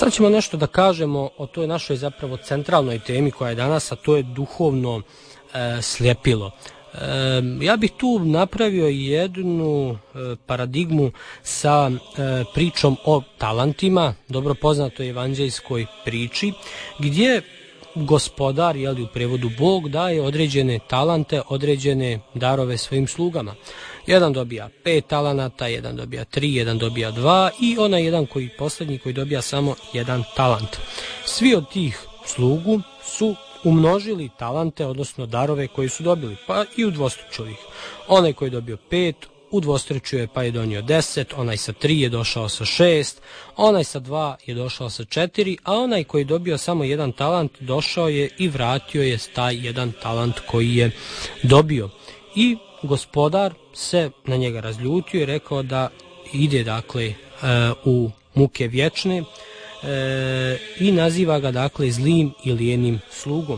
Sad ćemo nešto da kažemo o toj našoj zapravo centralnoj temi koja je danas, a to je duhovno sljepilo. Ja bih tu napravio jednu paradigmu sa pričom o talentima, dobro poznatoj evanđeljskoj priči, gdje gospodar, u prevodu Bog, daje određene talente, određene darove svojim slugama. Jedan dobija 5 talenata, jedan dobija 3, jedan dobija 2 i onaj jedan posljednji koji dobija samo 1 talant. Svi od tih slugu su umnožili talante, odnosno darove koji su dobili, pa i udvostručili ih. Onaj koji je dobio 5, udvostručio je pa je donio 10, onaj sa 3 je došao sa 6, onaj sa 2 je došao sa 4, a onaj koji je dobio samo 1 talant došao je i vratio je taj 1 talant koji je dobio. I gospodar se na njega razljutio i rekao da ide dakle u muke vječne i naziva ga dakle zlim i lijenim slugom.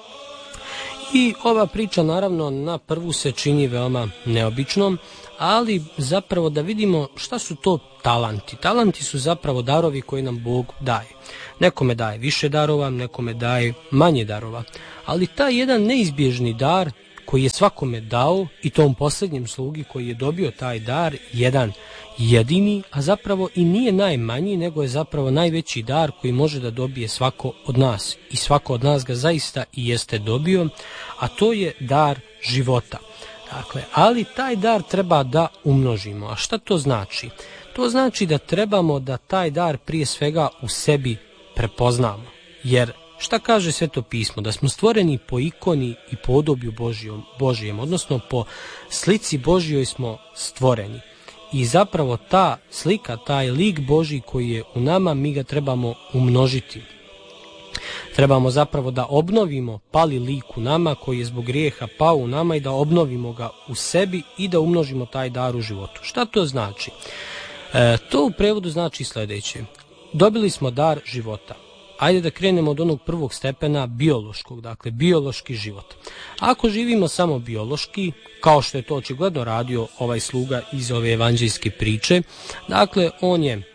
I ova priča naravno na prvu se čini veoma neobičnom, ali zapravo da vidimo šta su to talanti. Talanti su zapravo darovi koji nam Bog daje. Nekome daje više darova, nekome daje manje darova, ali taj jedan neizbježni dar koji je svakome dao i tom posljednjem slugi koji je dobio taj dar, jedan jedini, a zapravo i nije najmanji, nego je zapravo najveći dar koji može da dobije svako od nas. I svako od nas ga zaista i jeste dobio, a to je dar života. Dakle, ali taj dar treba da umnožimo. A šta to znači? To znači da trebamo da taj dar prije svega u sebi prepoznamo. Jer šta kaže Sveto pismo? Da smo stvoreni po ikoni i podoblju Božijem, odnosno po slici Božjoj smo stvoreni. I zapravo ta slika, taj lik Božji koji je u nama, mi ga trebamo umnožiti. Trebamo zapravo da obnovimo pali lik u nama koji je zbog grijeha pao u nama i da obnovimo ga u sebi i da umnožimo taj dar u životu. Šta to znači? To u prevodu znači sljedeće. Dobili smo dar života. Ajde da krenemo od onog prvog stepena biološkog, dakle biološki život. Ako živimo samo biološki, kao što je to očigledno radio ovaj sluga iz ove evanđeljske priče, dakle on je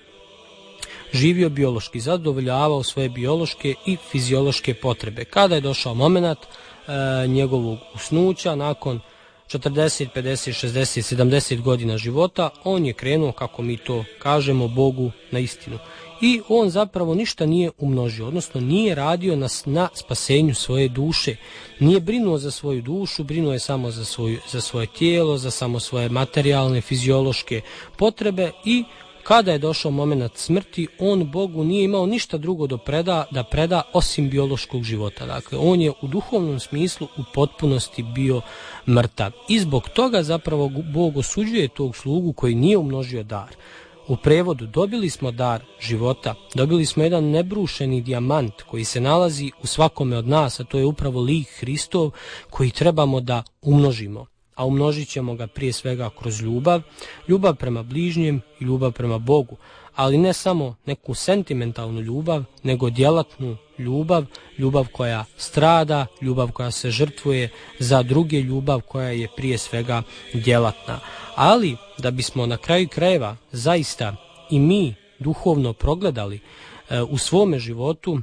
živio biološki, zadovoljavao svoje biološke i fiziološke potrebe. Kada je došao moment njegovog usnuća, nakon 40, 50, 60, 70 godina života, on je krenuo, kako mi to kažemo, Bogu na istinu. I on zapravo ništa nije umnožio, odnosno nije radio na spasenju svoje duše. Nije brinuo za svoju dušu, brinuo je samo za svoje tijelo, za samo svoje materijalne, fiziološke potrebe i kada je došao moment smrti, on Bogu nije imao ništa drugo da preda osim biološkog života. Dakle, on je u duhovnom smislu u potpunosti bio mrtav. I zbog toga zapravo Bog osuđuje tog slugu koji nije umnožio dar. U prevodu dobili smo dar života, dobili smo jedan nebrušeni dijamant koji se nalazi u svakome od nas, a to je upravo lik Hristov koji trebamo da umnožimo. A umnožit ćemo ga prije svega kroz ljubav prema bližnjem i ljubav prema Bogu, ali ne samo neku sentimentalnu ljubav, nego djelatnu ljubav koja strada, ljubav koja se žrtvuje za druge, ljubav koja je prije svega djelatna. Ali da bismo na kraju krajeva zaista i mi duhovno progledali u svome životu,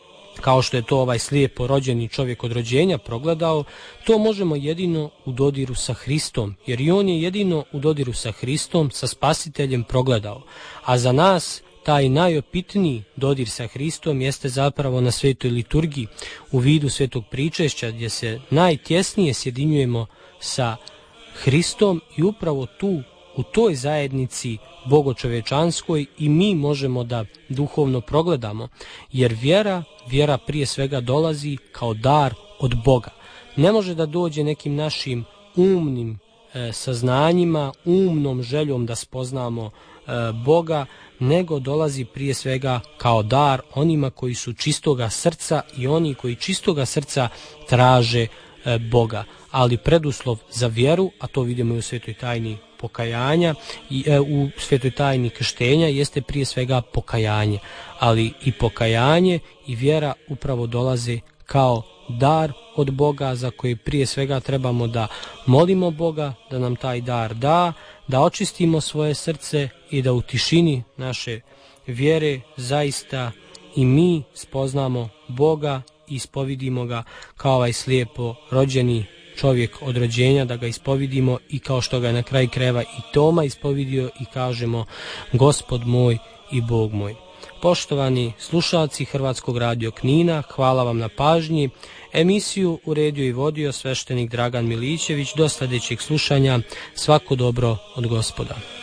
kao što je to ovaj slijepo rođeni čovjek od rođenja progledao, to možemo jedino u dodiru sa Hristom, jer i on je jedino u dodiru sa Hristom, sa Spasiteljem progledao. A za nas taj najopitniji dodir sa Hristom jeste zapravo na svetoj liturgiji u vidu svetog pričešća, gdje se najtjesnije sjedinjujemo sa Hristom i upravo tu u toj zajednici bogočovečanskoj i mi možemo da duhovno progledamo, jer vjera prije svega dolazi kao dar od Boga. Ne može da dođe nekim našim umnim saznanjima, umnom željom da spoznamo Boga, nego dolazi prije svega kao dar onima koji su čistoga srca i oni koji čistoga srca traže Boga. Ali preduslov za vjeru, a to vidimo i u svetoj tajni pokajanja i u svetoj tajni krštenja, jeste prije svega pokajanje. Ali i pokajanje i vjera upravo dolaze kao dar od Boga, za koji prije svega trebamo da molimo Boga da nam taj dar da očistimo svoje srce i da u tišini naše vjere zaista i mi spoznamo Boga i ispovidimo ga kao ovaj slijepo rođeni čovjek od rođenja, da ga ispovidimo i kao što ga je na kraju krajeva i Toma ispovidio i kažemo Gospod moj i Bog moj. Poštovani slušalci Hrvatskog radio Knina, hvala vam na pažnji. Emisiju uredio i vodio sveštenik Dragan Milićević. Do sljedećeg slušanja, svako dobro od Gospoda.